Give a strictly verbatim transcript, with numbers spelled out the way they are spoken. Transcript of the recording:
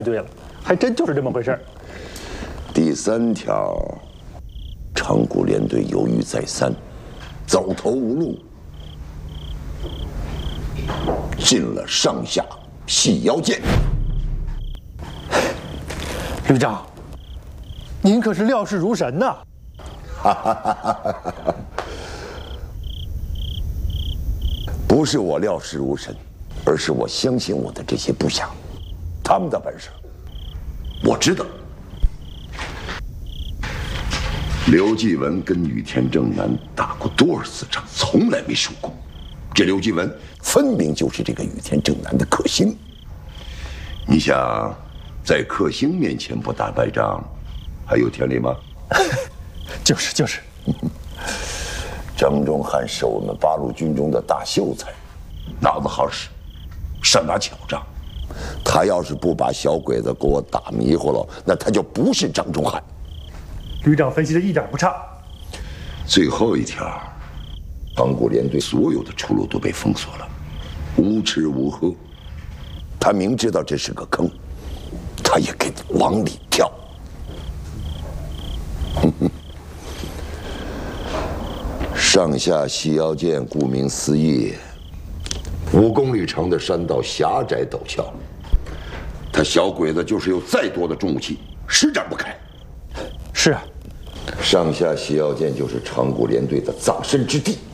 对了，还真就是这么回事儿。 第三条，长谷联队犹豫再三，走投无路，进了上下细腰剑。 旅长，您可是料事如神呐！ 哈哈哈哈哈哈！不是我料事如神，而是我相信我的这些部下，他们的本事我知道。刘继文跟羽田正南打过多少次仗，从来没输过。这刘继文分明就是这个羽田正南的克星。你想，在克星面前不打败仗，还有天理吗？ 就是就是。 张忠汉是我们八路军中的大秀才，脑子好使，善打巧仗。他要是不把小鬼子给我打迷糊了，那他就不是张忠汉。 旅长分析的一点不差。 最后一条，长谷联队所有的出路都被封锁了，无吃无喝。他明知道这是个坑，他也给往里跳。上下细腰剑，顾名思义，五公里长的山道狭窄陡峭，他小鬼子就是有再多的重武器，施展不开。 是啊， 上下细腰剑就是长谷联队的葬身之地。